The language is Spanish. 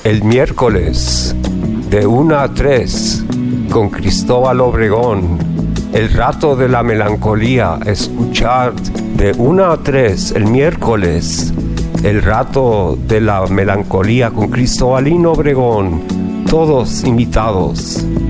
el miércoles de 1 a 3 con Cristóbal Obregón. El rato de la melancolía, escuchar de 1 a 3 el miércoles. El rato de la melancolía con Cristobalino Obregón. Todos invitados.